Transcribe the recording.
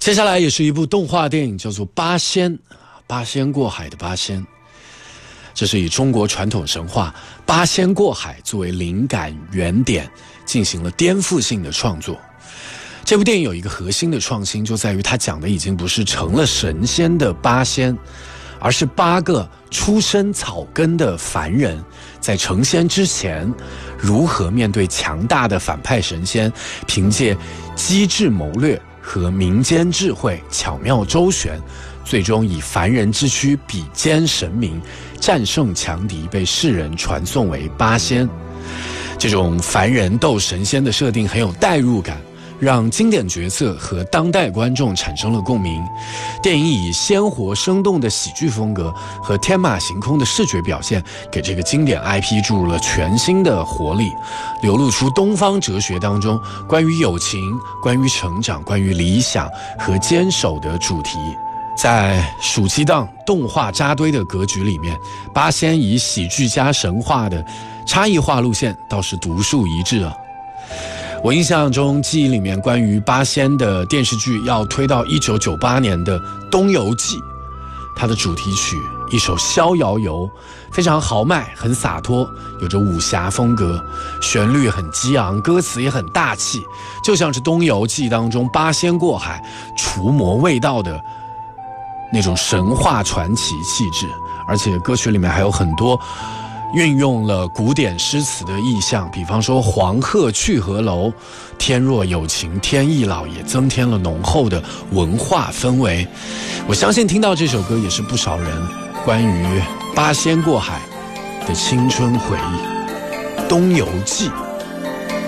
接下来也是一部动画电影，叫做《八仙》，八仙过海的八仙。这是以中国传统神话八仙过海作为灵感原点，进行了颠覆性的创作。这部电影有一个核心的创新，就在于它讲的已经不是成了神仙的八仙，而是8个出身草根的凡人，在成仙之前如何面对强大的反派神仙，凭借机智谋略和民间智慧巧妙周旋，最终以凡人之躯比肩神明，战胜强敌，被世人传颂为八仙。这种凡人斗神仙的设定很有代入感，让经典角色和当代观众产生了共鸣。电影以鲜活生动的喜剧风格和天马行空的视觉表现，给这个经典 IP 注入了全新的活力，流露出东方哲学当中关于友情、关于成长、关于理想和坚守的主题。在暑期档动画扎堆的格局里面，八仙以喜剧加神话的差异化路线倒是独树一帜啊。我印象中记忆里面关于八仙的电视剧要推到1998年的《东游记》，它的主题曲一首《逍遥游》非常豪迈，很洒脱，有着武侠风格，旋律很激昂，歌词也很大气，就像是《东游记》当中八仙过海除魔卫道的那种神话传奇气质。而且歌曲里面还有很多运用了古典诗词的意象，比方说黄鹤去河楼，天若有情天亦老，也增添了浓厚的文化氛围。我相信听到这首歌也是不少人关于八仙过海的青春回忆。东游记。